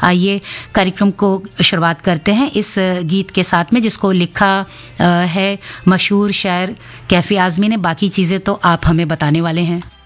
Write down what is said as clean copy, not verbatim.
आइए कार्यक्रम को शुरुआत करते हैं इस गीत के साथ में, जिसको लिखा है मशहूर शायर कैफी आज़मी ने। बाकी चीज़ें तो आप हमें बताने वाले हैं।